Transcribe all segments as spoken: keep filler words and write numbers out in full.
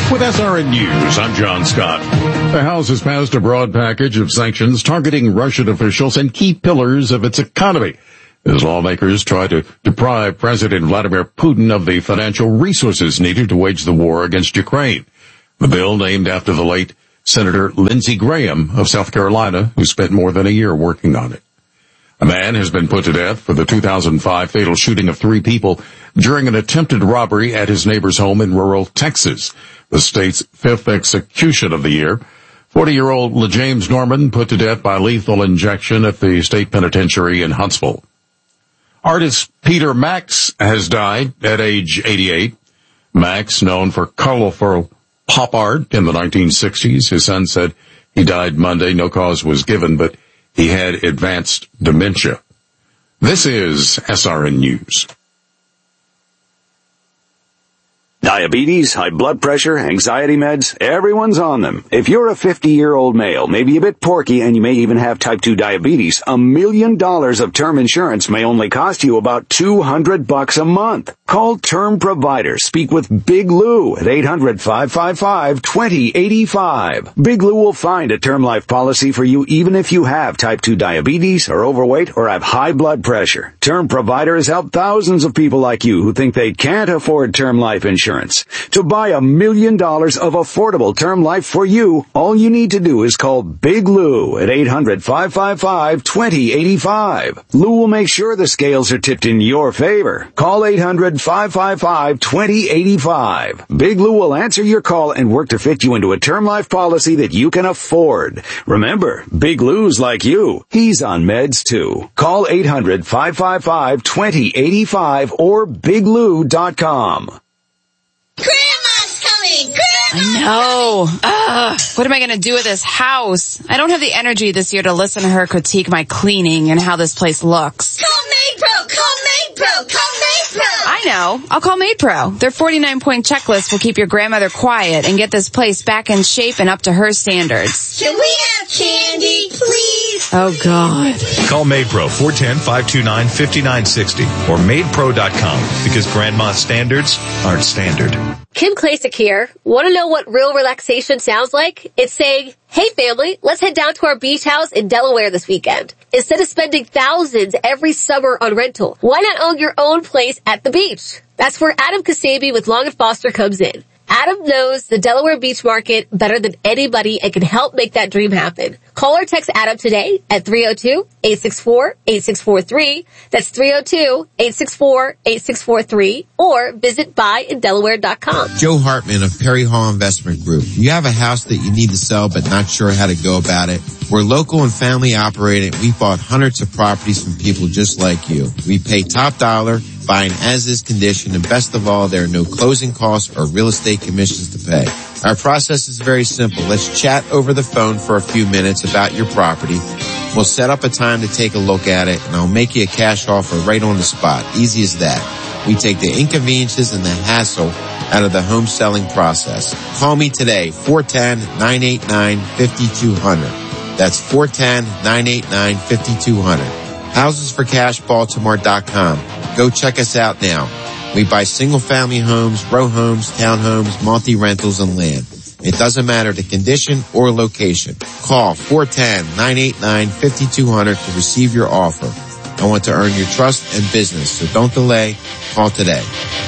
With S R N News, I'm John Scott. The House has passed a broad package of sanctions targeting Russian officials and key pillars of its economy, as lawmakers try to deprive President Vladimir Putin of the financial resources needed to wage the war against Ukraine. The bill, named after the late Senator Lindsey Graham of South Carolina, who spent more than a year working on it. A man has been put to death for the two thousand five fatal shooting of three people during an attempted robbery at his neighbor's home in rural Texas, the state's fifth execution of the year. forty-year-old LeJames Norman put to death by lethal injection at the state penitentiary in Huntsville. Artist Peter Max has died at age eighty-eight. Max, known for colorful pop art in the nineteen sixties, his son said he died Monday. No cause was given, but he had advanced dementia. This is S R N News. Diabetes, high blood pressure, anxiety meds, everyone's on them. If you're a fifty-year-old male, maybe a bit porky, and you may even have type two diabetes, a million dollars of term insurance may only cost you about two hundred bucks a month. Call Term Provider. Speak with Big Lou at eight hundred, five five five, two zero eight five. Big Lou will find a term life policy for you even if you have type two diabetes, are overweight, or have high blood pressure. Term Provider has helped thousands of people like you who think they can't afford term life insurance. To buy a million dollars of affordable term life for you, all you need to do is call Big Lou at eight hundred, five five five, two zero eight five. Lou will make sure the scales are tipped in your favor. Call eight hundred, five five five, two zero eight five. Big Lou will answer your call and work to fit you into a term life policy that you can afford. Remember, Big Lou's like you. He's on meds too. Call eight hundred, five five five, two zero eight five or big lou dot com. Grandma's coming! Grandma's I know. Ugh, what am I going to do with this house? I don't have the energy this year to listen to her critique my cleaning and how this place looks. Call MaidPro! Call MaidPro! Call MaidPro! I know. I'll call MaidPro. Their forty-nine point checklist will keep your grandmother quiet and get this place back in shape and up to her standards. Can we have candy, please? Oh, God. Call MaidPro, four one zero, five two nine, five nine six zero or maid pro dot com because grandma's standards aren't standard. Kim Klasick here. Want to know what real relaxation sounds like? It's saying, hey family, let's head down to our beach house in Delaware this weekend. Instead of spending thousands every summer on rental, why not own your own place at the beach? That's where Adam Kasabi with Long and Foster comes in. Adam knows the Delaware beach market better than anybody and can help make that dream happen. Call or text Adam today at three oh two, eight six four, eight six four three. That's three oh two, eight six four, eight six four three or visit buy in delaware dot com. Joe Hartman of Perry Hall Investment Group. You have a house that you need to sell but not sure how to go about it? We're local and family operated. We bought hundreds of properties from people just like you. We pay top dollar, buy an as-is condition, and best of all, there are no closing costs or real estate commissions to pay. Our process is very simple. Let's chat over the phone for a few minutes about your property. We'll set up a time to take a look at it, and I'll make you a cash offer right on the spot. Easy as that. We take the inconveniences and the hassle out of the home selling process. Call me today, four one zero, nine eight nine, five two zero zero. That's four one zero, nine eight nine, five two zero zero. houses for cash baltimore dot com. Go check us out now. We buy single-family homes, row homes, townhomes, multi-rentals, and land. It doesn't matter the condition or location. Call four one zero, nine eight nine, five two zero zero to receive your offer. I want to earn your trust and business, so don't delay. Call today.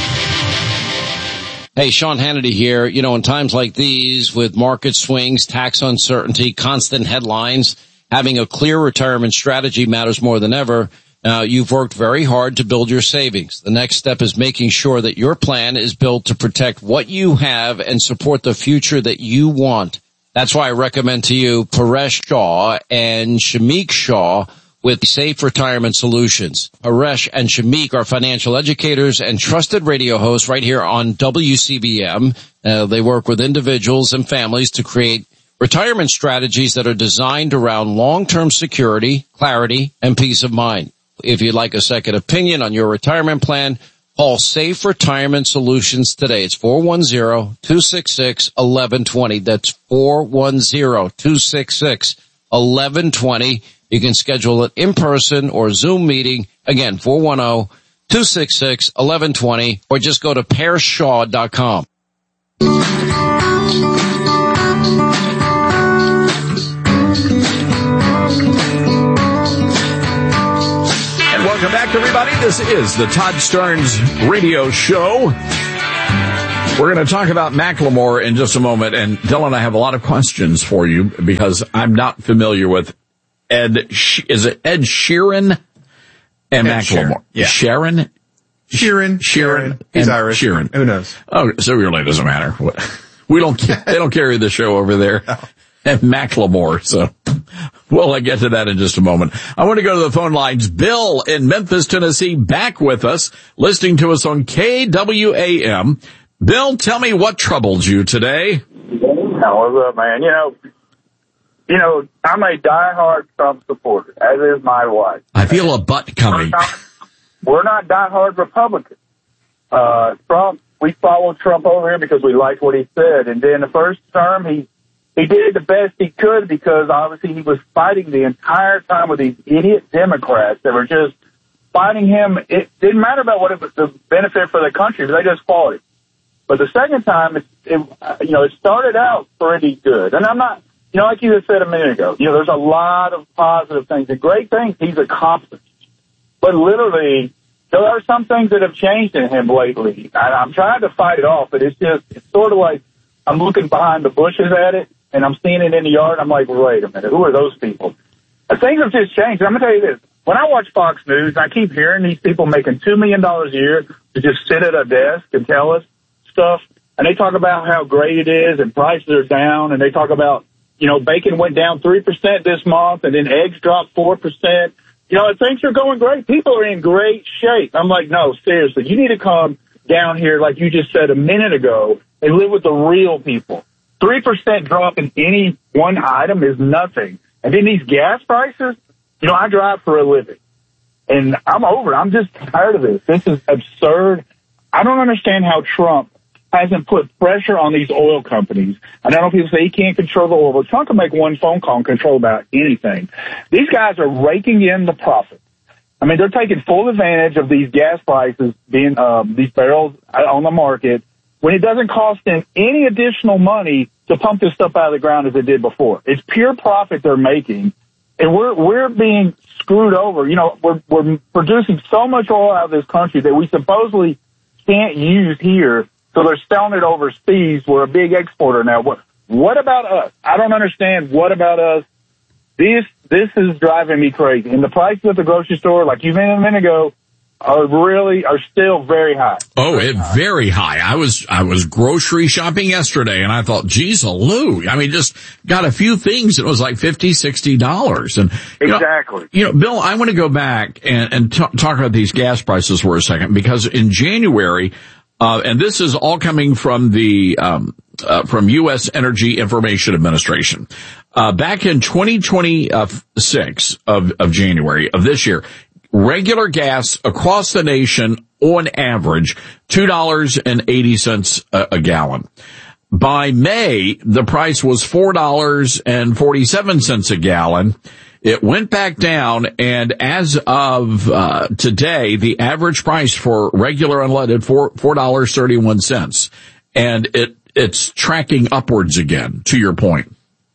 Hey, Sean Hannity here. You know, in times like these, with market swings, tax uncertainty, constant headlines, having a clear retirement strategy matters more than ever. Now, you've worked very hard to build your savings. The next step is making sure that your plan is built to protect what you have and support the future that you want. That's why I recommend to you Paresh Shah and Shamik Shah with Safe Retirement Solutions. Paresh and Shamik are financial educators and trusted radio hosts right here on W C B M. Uh, they work with individuals and families to create retirement strategies that are designed around long-term security, clarity, and peace of mind. If you'd like a second opinion on your retirement plan, call Safe Retirement Solutions today. It's four one zero, two six six, one one two zero. That's four one zero, two six six, one one two zero. You can schedule an in-person or Zoom meeting. Again, four one zero, two six six, one one two zero, or just go to pearshaw dot com. Welcome back, everybody. This is the Todd Starnes Radio Show. We're going to talk about Macklemore in just a moment. And Dylan, I have a lot of questions for you because I'm not familiar with Ed. Is it Ed Sheeran and Ed Macklemore? Yeah. Sharon? Sheeran. Sheeran. He's Irish. Sheeran. Who knows? Oh, so it really doesn't matter. We don't, they don't carry the show over there. No. And Macklemore, so we'll get to that in just a moment. I want to go to the phone lines. Bill in Memphis, Tennessee, back with us, listening to us on K W A M. Bill, tell me what troubled you today. Oh, what's up, man? You know, you know, I'm a diehard Trump supporter, as is my wife. I feel a butt coming. We're not, we're not diehard Republicans. Uh, Trump, we followed Trump over here because we liked what he said. And then the first term, he He did the best he could because obviously he was fighting the entire time with these idiot Democrats that were just fighting him. It didn't matter about what it was the benefit for the country. They just fought it. But the second time, it, it, you know, it started out pretty good. And I'm not, you know, like you had said a minute ago, you know, there's a lot of positive things and great things he's accomplished. But literally, there are some things that have changed in him lately. And I'm trying to fight it off, but it's just, it's sort of like I'm looking behind the bushes at it. And I'm seeing it in the yard. I'm like, wait a minute, who are those people? And things have just changed. I'm going to tell you this. When I watch Fox News, I keep hearing these people making two million dollars a year to just sit at a desk and tell us stuff. And they talk about how great it is and prices are down. And they talk about, you know, bacon went down three percent this month and then eggs dropped four percent. You know, and things are going great. People are in great shape. I'm like, no, seriously, you need to come down here, like you just said a minute ago, and live with the real people. three percent drop in any one item is nothing. And then these gas prices, you know, I drive for a living. And I'm over it. I'm just tired of this. This is absurd. I don't understand how Trump hasn't put pressure on these oil companies. And I know people say he can't control the oil, but Trump can make one phone call and control about anything. These guys are raking in the profit. I mean, they're taking full advantage of these gas prices being, um, these barrels on the market, when it doesn't cost them any additional money to pump this stuff out of the ground as it did before. It's pure profit they're making, and we're we're being screwed over. You know, we're we're producing so much oil out of this country that we supposedly can't use here, so they're selling it overseas. We're a big exporter now. What what about us? I don't understand. What about us? This this is driving me crazy. And the prices at the grocery store, like you mentioned a minute ago, are really, are still very high. Oh, it very high. I was, I was grocery shopping yesterday and I thought, geez, Lou. I mean, just got a few things. It was like fifty, sixty dollars. And you exactly. Know, you know, Bill, I want to go back and, and t- talk about these gas prices for a second, because in January, uh, and this is all coming from the, um, uh, from U S Energy Information Administration. Uh, back in twenty twenty-six of, of January of this year, regular gas across the nation, on average, two dollars and eighty cents a, a gallon. By May, the price was four dollars and forty-seven cents a gallon. It went back down, and as of uh, today, the average price for regular unleaded, four four dollars thirty-one cents, and it it's tracking upwards again. To your point,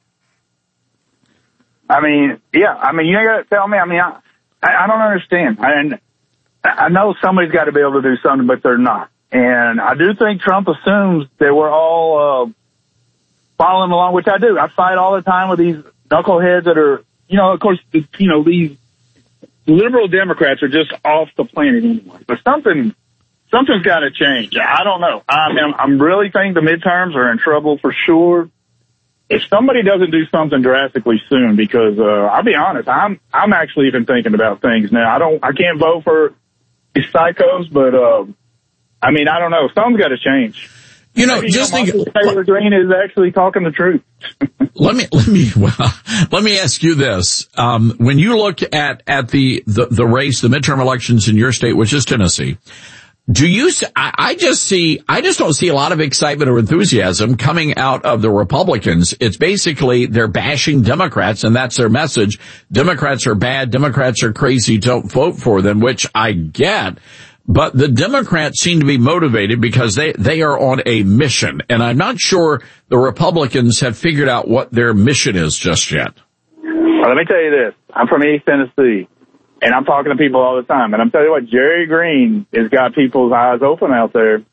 I mean, yeah, I mean, you got to tell me. I mean, I. I don't understand. And I know somebody's got to be able to do something, but they're not. And I do think Trump assumes that we're all uh, following along, which I do. I fight all the time with these knuckleheads that are, you know, of course, you know, these liberal Democrats are just off the planet anyway. But something, something's got to change. I don't know. I mean, I'm really think the midterms are in trouble for sure. If somebody doesn't do something drastically soon, because uh, I'll be honest, I'm I'm actually even thinking about things now. I don't, I can't vote for these psychos, but uh, I mean, I don't know. Something's got to change. You know, Maybe, just you know, think. Taylor Greene is actually talking the truth. let me let me well, let me ask you this: um, when you look at at the, the the race, the midterm elections in your state, which is Tennessee. Do you, I, I just see, I just don't see a lot of excitement or enthusiasm coming out of the Republicans. It's basically they're bashing Democrats, and that's their message. Democrats are bad. Democrats are crazy. Don't vote for them, which I get. But the Democrats seem to be motivated because they, they are on a mission. And I'm not sure the Republicans have figured out what their mission is just yet. Well, let me tell you this. I'm from East Tennessee, and I'm talking to people all the time. And I'm telling you what, Jerry Green has got people's eyes open out there.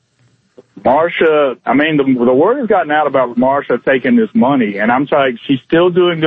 Marsha, I mean, the, the word has gotten out about Marsha taking this money, and I'm like, she's still doing